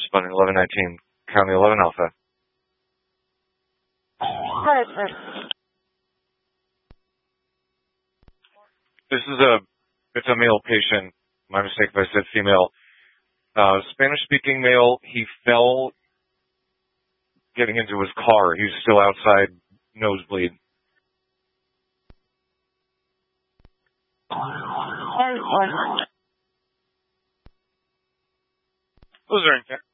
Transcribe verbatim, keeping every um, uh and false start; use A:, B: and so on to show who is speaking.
A: responding eleven nineteen, County eleven Alpha.
B: Hi, sir.
A: This is a, it's a male patient. My mistake if I said female. Uh, Spanish-speaking male. He fell getting into his car. He's still outside, nosebleed. Those are in